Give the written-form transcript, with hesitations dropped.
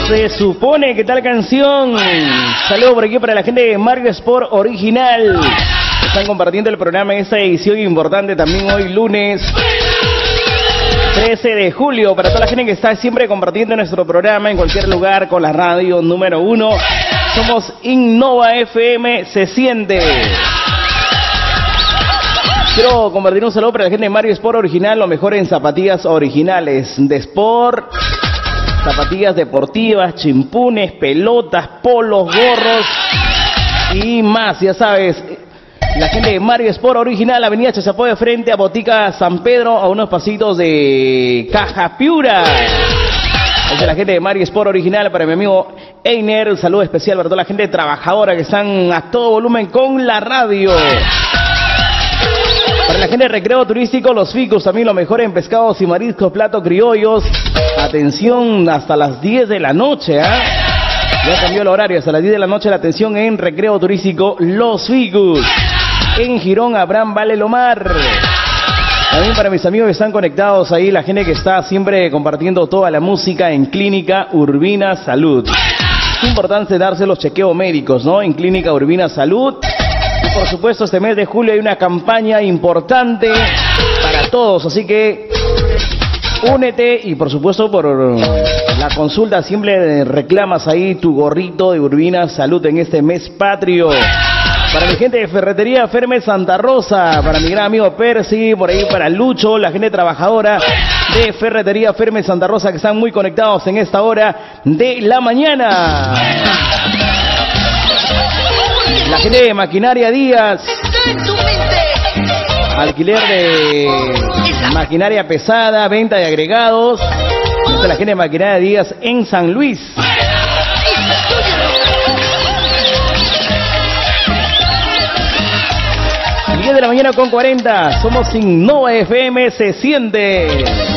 Se supone que tal canción. Saludos por aquí para la gente de Mario Sport Original. Están compartiendo el programa en esta edición importante también hoy lunes 13 de julio. Para toda la gente que está siempre compartiendo nuestro programa en cualquier lugar con la radio número 1. Somos Innova FM, se siente. Quiero compartir un saludo para la gente de Mario Sport Original, lo mejor en zapatillas originales de Sport. Zapatillas deportivas, chimpunes, pelotas, polos, gorros y más, ya sabes. La gente de Mario Sport Original, Avenida Chachapó de frente a Botica San Pedro, a unos pasitos de Caja Piura. Es de la gente de Mario Sport Original, para mi amigo Einer, un saludo especial para toda la gente trabajadora que están a todo volumen con la radio. Para la gente de Recreo Turístico, Los Ficus, también lo mejor en pescados y mariscos, platos criollos. Atención hasta las 10 de la noche, Ya cambió el horario, hasta las 10 de la noche la atención en Recreo Turístico Los Ficus. En Girón, Abraham Valelomar. También para mis amigos que están conectados ahí, la gente que está siempre compartiendo toda la música en Clínica Urbina Salud. Es importante darse los chequeos médicos, ¿no? En Clínica Urbina Salud. Y por supuesto, este mes de julio hay una campaña importante para todos, así que únete y por supuesto por la consulta siempre reclamas ahí tu gorrito de Urbina Salud en este mes patrio. Para mi gente de Ferretería Ferme Santa Rosa, para mi gran amigo Percy, por ahí para Lucho, la gente trabajadora de Ferretería Ferme Santa Rosa que están muy conectados en esta hora de la mañana. La gente de Maquinaria Díaz, alquiler de maquinaria pesada, venta de agregados. Esta es la gente de Maquinaria Díaz en San Luis. 10 de la mañana con 40. Somos Innova FM, se siente.